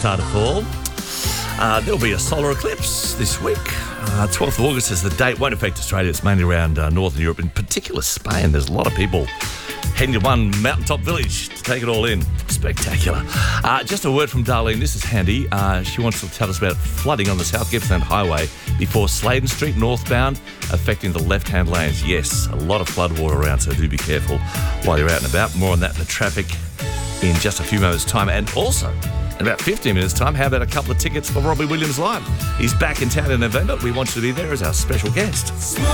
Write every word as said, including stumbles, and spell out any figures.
start to fall. Uh, there'll be a solar eclipse this week. Uh, twelfth of August is the date. Won't affect Australia. It's mainly around uh, Northern Europe, in particular Spain. There's a lot of people heading to one mountaintop village to take it all in. Spectacular. Uh, just a word from Darlene. This is handy. Uh, she wants to tell us about flooding on the South Gippsland Highway before Sladen Street northbound, affecting the left-hand lanes. Yes, a lot of flood water around, so do be careful while you're out and about. More on that in the traffic in just a few moments' time. And also, in about fifteen minutes' time, how about a couple of tickets for Robbie Williams Live? He's back in town in November. We want you to be there as our special guest.